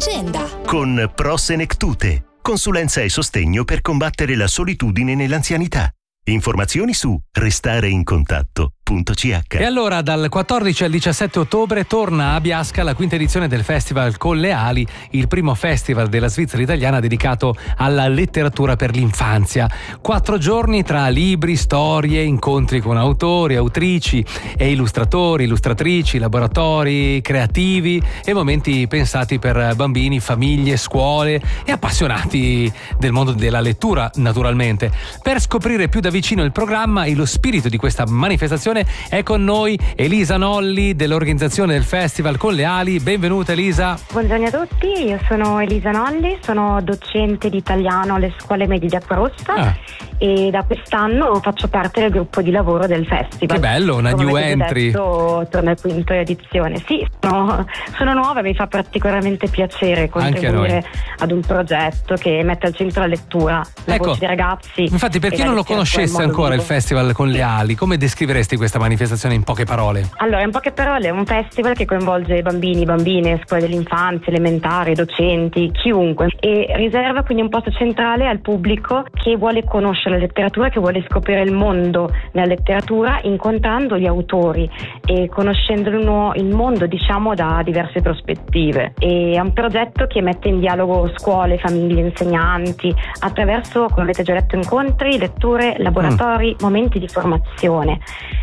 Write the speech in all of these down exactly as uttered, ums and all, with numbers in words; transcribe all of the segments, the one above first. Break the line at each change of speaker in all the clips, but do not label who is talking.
vicenda.
Con Pro Senectute, consulenza e sostegno per combattere la solitudine nell'anzianità. Informazioni su restareincontatto punto c h.
E allora dal quattordici al diciassette ottobre torna a Biasca la quinta edizione del Festival Con le Ali, il primo festival della Svizzera italiana dedicato alla letteratura per l'infanzia. Quattro giorni tra libri, storie, incontri con autori, autrici e illustratori, illustratrici, laboratori creativi e momenti pensati per bambini, famiglie, scuole e appassionati del mondo della lettura, naturalmente. Per scoprire più da vicino il programma e lo spirito di questa manifestazione è con noi Elisa Nolli dell'organizzazione del Festival Con le Ali. Benvenuta Elisa.
Buongiorno a tutti, io sono Elisa Nolli, sono docente di italiano alle scuole medie di Acquarossa ah. e da quest'anno faccio parte del gruppo di lavoro del festival.
Che bello, una
Come
new entry.
Detto, torna alla quinta edizione. Sì, sono, sono nuova, mi fa particolarmente piacere contribuire ad un progetto che mette al centro la lettura, la
ecco,
voce dei ragazzi.
Infatti, per chi non lo conoscesse ancora il Festival Con le Ali, come descriveresti questa manifestazione in poche parole?
Allora, in poche parole è un festival che coinvolge bambini, bambine, scuole dell'infanzia, elementari, docenti, chiunque, e riserva quindi un posto centrale al pubblico che vuole conoscere la letteratura, che vuole scoprire il mondo nella letteratura, incontrando gli autori e conoscendo il mondo, diciamo, da diverse prospettive. E è un progetto che mette in dialogo scuole, famiglie, insegnanti attraverso, come avete già detto, incontri, letture, laboratori, mm. momenti di formazione.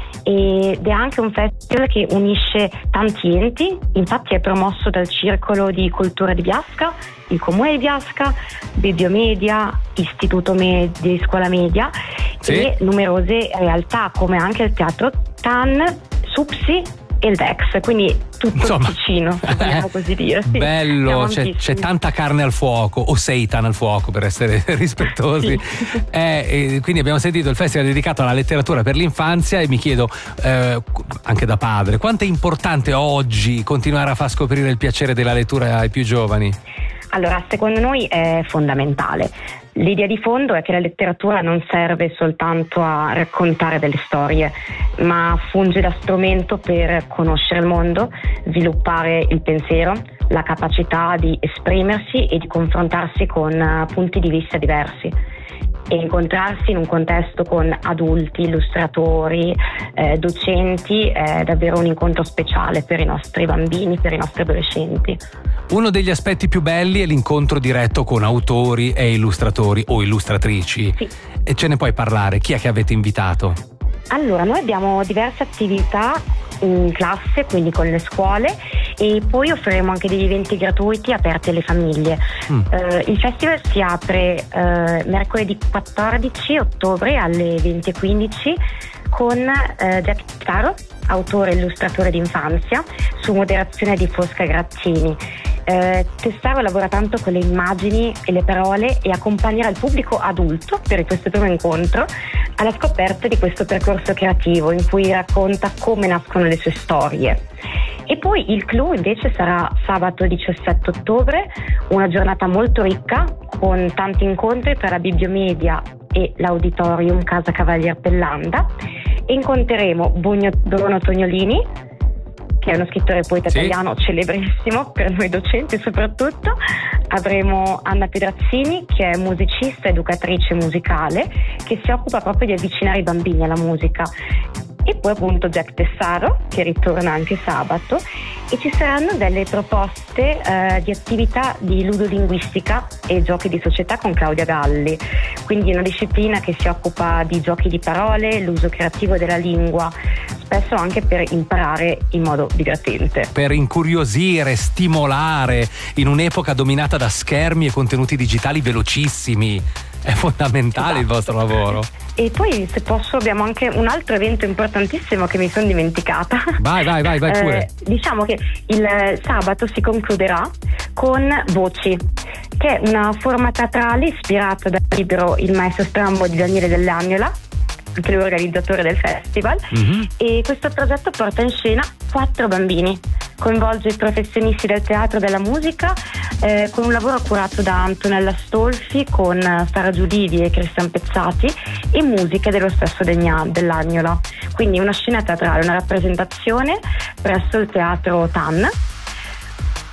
Ed è anche un festival che unisce tanti enti, infatti è promosso dal Circolo di Cultura di Biasca, il Comune di Biasca, Bibliomedia, Istituto Media di Scuola Media sì. e numerose realtà come anche il Teatro Tan, Supsi e il Vex, quindi tutto Insomma, vicino, se vogliamo così dire. Sì,
bello, c'è, c'è tanta carne al fuoco, o seitan al fuoco per essere rispettosi. Sì. Eh, quindi abbiamo sentito il festival dedicato alla letteratura per l'infanzia e mi chiedo, eh, anche da padre, quanto è importante oggi continuare a far scoprire il piacere della lettura ai più giovani?
Allora, secondo noi è fondamentale. L'idea di fondo è che la letteratura non serve soltanto a raccontare delle storie, ma funge da strumento per conoscere il mondo, sviluppare il pensiero, la capacità di esprimersi e di confrontarsi con punti di vista diversi. E incontrarsi in un contesto con adulti, illustratori, eh, docenti è davvero un incontro speciale per i nostri bambini, per i nostri adolescenti.
Uno degli aspetti più belli è l'incontro diretto con autori e illustratori o illustratrici.
Sì.
E ce ne puoi parlare? Chi è che avete invitato?
Allora, noi abbiamo diverse attività in classe, quindi con le scuole, e poi offriremo anche degli eventi gratuiti aperti alle famiglie. Mm. Eh, il festival si apre eh, mercoledì quattordici ottobre alle venti e quindici con eh, Jack Taro, autore e illustratore d'infanzia, su moderazione di Fosca Grazzini. Eh, Testaro lavora tanto con le immagini e le parole e accompagnerà il pubblico adulto per questo primo incontro alla scoperta di questo percorso creativo in cui racconta come nascono le sue storie. E poi il clou invece sarà sabato diciassette ottobre, una giornata molto ricca con tanti incontri tra la Bibliomedia e l'Auditorium Casa Cavalier Pellanda. E incontreremo Bruno Tognolini, che è uno scrittore e poeta sì. italiano celebrissimo per noi docenti soprattutto. Avremo Anna Pedrazzini, che è musicista, educatrice musicale, che si occupa proprio di avvicinare i bambini alla musica. E poi appunto Jack Tessaro, che ritorna anche sabato, e ci saranno delle proposte eh, di attività di ludolinguistica e giochi di società con Claudia Galli, quindi una disciplina che si occupa di giochi di parole, l'uso creativo della lingua, spesso anche per imparare in modo divertente.
Per incuriosire, stimolare in un'epoca dominata da schermi e contenuti digitali velocissimi. È fondamentale esatto. il vostro lavoro.
E poi, se posso, abbiamo anche un altro evento importantissimo che mi sono dimenticata.
Vai, vai, vai, vai pure.
Eh, diciamo che il sabato si concluderà con Voci, che è una forma teatrale ispirata dal libro Il maestro strambo di Daniele Dell'Agnola, anche lui organizzatore del festival. Mm-hmm. E questo progetto porta in scena quattro bambini, coinvolge i professionisti del teatro e della musica, eh, con un lavoro curato da Antonella Stolfi con Sara Giudivi e Cristian Pezzati, e musiche dello stesso Dell'Agnola. Quindi una scena teatrale, una rappresentazione presso il teatro Tan.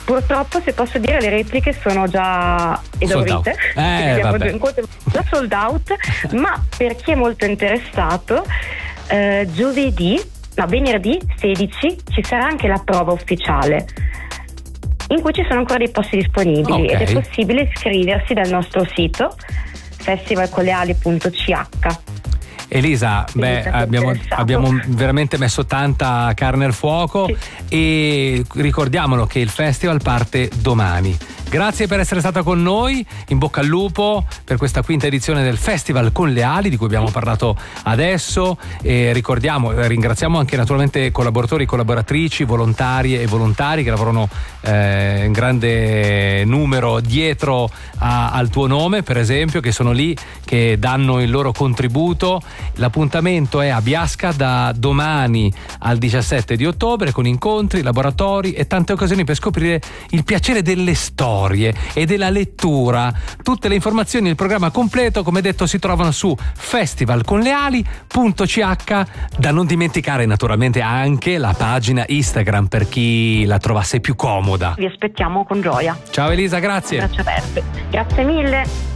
Purtroppo, se posso dire, le repliche sono già esaurite,
eh,
già sold out, ma per chi è molto interessato, eh, giovedì, no, venerdì sedici ci sarà anche la prova ufficiale, in cui ci sono ancora dei posti disponibili,
okay.
ed è possibile iscriversi dal nostro sito festival con le ali punto c h.
Elisa, beh, abbiamo, abbiamo veramente messo tanta carne al fuoco, sì. E ricordiamolo che il festival parte domani. Grazie per essere stata con noi, in bocca al lupo per questa quinta edizione del Festival con le ali di cui abbiamo parlato adesso, e ricordiamo, ringraziamo anche naturalmente collaboratori, collaboratrici, volontarie e volontari che lavorano eh, in grande numero dietro a, al tuo nome, per esempio, che sono lì, che danno il loro contributo. L'appuntamento è a Biasca da domani al diciassette di ottobre, con incontri, laboratori e tante occasioni per scoprire il piacere delle storie e della lettura. Tutte le informazioni e il programma completo, come detto, si trovano su festival con le ali punto c h. Da non dimenticare naturalmente anche la pagina Instagram per chi la trovasse più comoda.
Vi aspettiamo con gioia.
Ciao Elisa, grazie.
Grazie a te. Grazie mille.